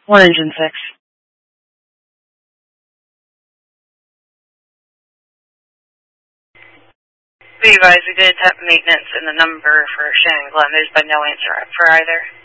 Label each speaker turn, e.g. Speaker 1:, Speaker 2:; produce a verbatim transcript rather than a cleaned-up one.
Speaker 1: One engine six.
Speaker 2: We advise we did tap maintenance and the number for Shannon Glen. There's been no answer for either.